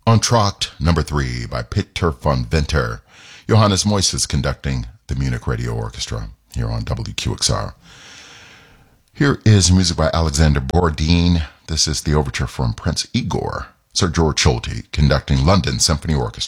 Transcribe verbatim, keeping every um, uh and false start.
Entr'acte number three by Peter von Winter. Johannes Moises conducting the Munich Radio Orchestra here on W Q X R. Here is music by Alexander Borodin. This is the overture from Prince Igor. Sir George Solti conducting London Symphony Orchestra.